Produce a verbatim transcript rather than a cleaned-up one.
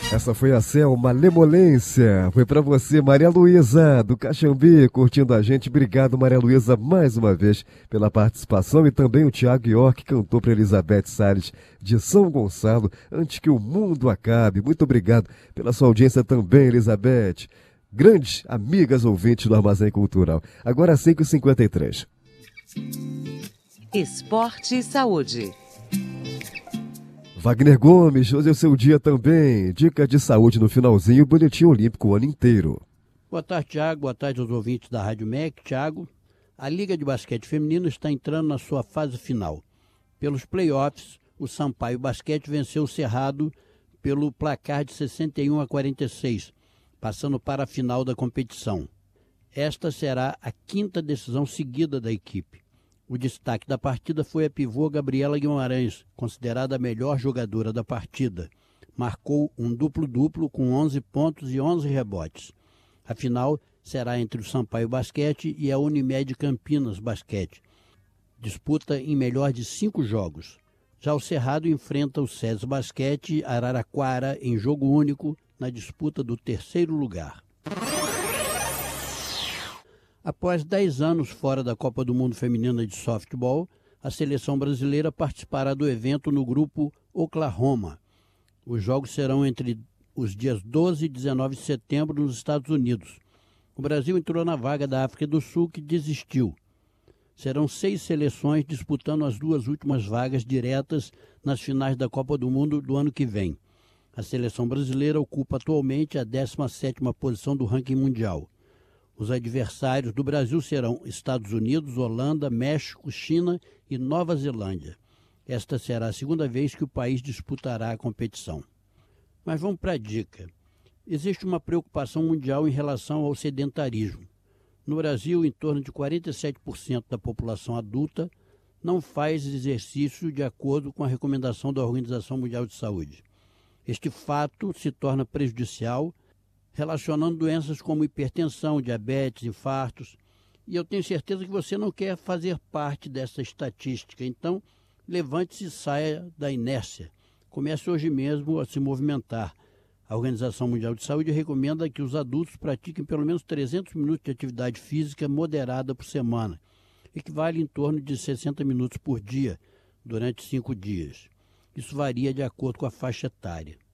Essa foi a Céu Malemolência. Foi pra você, Maria Luísa, do Caxambi, curtindo a gente. Obrigado, Maria Luísa, mais uma vez pela participação. E também o Tiago York cantou para Elizabeth Salles, de São Gonçalo, Antes que o Mundo Acabe. Muito obrigado pela sua audiência também, Elizabeth. Grandes amigas ouvintes do Armazém Cultural. Agora cinco e cinquenta e três. Esporte e Saúde. Wagner Gomes, hoje é o seu dia também. Dica de saúde no finalzinho, boletim olímpico o ano inteiro. Boa tarde, Tiago. Boa tarde aos ouvintes da Rádio M E C. Tiago, a Liga de Basquete Feminino está entrando na sua fase final. Pelos playoffs, o Sampaio Basquete venceu o Cerrado pelo placar de sessenta e um a quarenta e seis, passando para a final da competição. Esta será a quinta decisão seguida da equipe. O destaque da partida foi a pivô Gabriela Guimarães, considerada a melhor jogadora da partida. Marcou um duplo-duplo com onze pontos e onze rebotes. A final será entre o Sampaio Basquete e a Unimed Campinas Basquete. Disputa em melhor de cinco jogos. Já o Cerrado enfrenta o SESI Basquete Araraquara em jogo único na disputa do terceiro lugar. Após dez anos fora da Copa do Mundo Feminina de Softball, a seleção brasileira participará do evento no grupo Oklahoma. Os jogos serão entre os dias doze e dezenove de setembro nos Estados Unidos. O Brasil entrou na vaga da África do Sul, que desistiu. Serão seis seleções disputando as duas últimas vagas diretas nas finais da Copa do Mundo do ano que vem. A seleção brasileira ocupa atualmente a décima sétima posição do ranking mundial. Os adversários do Brasil serão Estados Unidos, Holanda, México, China e Nova Zelândia. Esta será a segunda vez que o país disputará a competição. Mas vamos para a dica. Existe uma preocupação mundial em relação ao sedentarismo. No Brasil, em torno de quarenta e sete por cento da população adulta não faz exercício de acordo com a recomendação da Organização Mundial de Saúde. Este fato se torna prejudicial, relacionando doenças como hipertensão, diabetes, infartos. E eu tenho certeza que você não quer fazer parte dessa estatística. Então, levante-se e saia da inércia. Comece hoje mesmo a se movimentar. A Organização Mundial de Saúde recomenda que os adultos pratiquem pelo menos trezentos minutos de atividade física moderada por semana, equivale em torno de sessenta minutos por dia, durante cinco dias. Isso varia de acordo com a faixa etária.